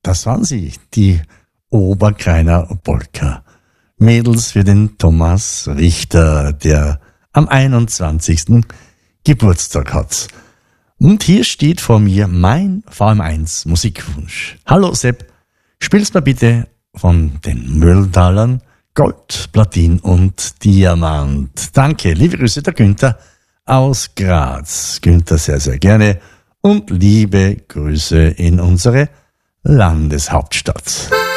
das waren sie, die Oberkreiner Polka. Mädels für den Thomas Richter, der am 21. Geburtstag hat. Und hier steht vor mir mein VM1 Musikwunsch. Hallo Sepp, spielst mal bitte von den Mölltalern Gold, Platin und Diamant. Danke, liebe Grüße, der Günther aus Graz. Günther sehr, sehr gerne und liebe Grüße in unsere Landeshauptstadt.